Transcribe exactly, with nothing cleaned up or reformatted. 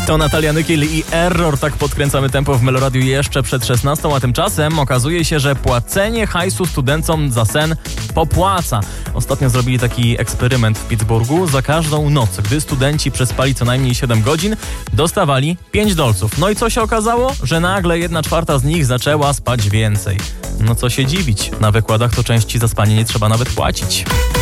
To Natalia Nykiel i Error. Tak podkręcamy tempo w Meloradiu jeszcze przed szesnastą, a tymczasem okazuje się, że płacenie hajsu studentom za sen popłaca. Ostatnio zrobili taki eksperyment w Pittsburghu. Za każdą noc, gdy studenci przespali co najmniej siedem godzin, dostawali pięć dolców. No i co się okazało? Że nagle jedna czwarta z nich zaczęła spać więcej. No co się dziwić, na wykładach to części za spanie nie trzeba nawet płacić.